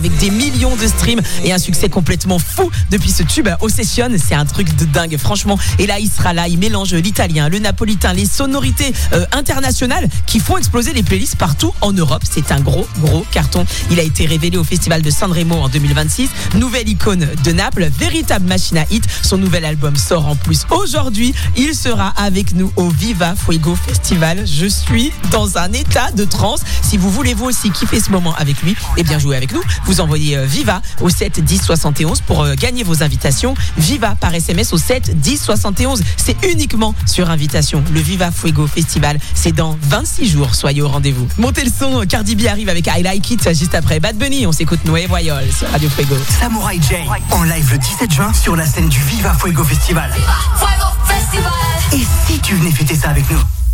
avec des millions de streams et un succès complètement fou depuis ce tube Obsession. C'est un truc de dingue, franchement. Et là, il sera là, il mélange l'italien, le napolitain, les sonorités internationales qui font exploser les playlists partout en Europe. C'est un gros carton. Il a été révélé au festival de Sanremo en 2026. Nouvelle icône de Naples, véritable machine à hit. Son nouvel album sort en plus aujourd'hui. Il sera avec nous au Viva Fuego Festival. Je suis dans un état de transe. Si vous voulez vous aussi kiffer ce moment avec lui, et bien jouer avec nous, vous envoyez Viva au 7 10 71 pour gagner vos invitations. Viva par SMS au 7 10 71. C'est uniquement sur invitation. Le Viva Fuego Festival, c'est dans 26 jours. Soyez au rendez-vous. Montez le son. Cardi B arrive avec I Like It juste après Bad Bunny. On s'écoute Noé Voyol sur Radio Fuego. Samurai J en live le 17 juin sur la scène du Viva Fuego Festival. Fuego Festival. Et si tu venais fêter ça avec nous?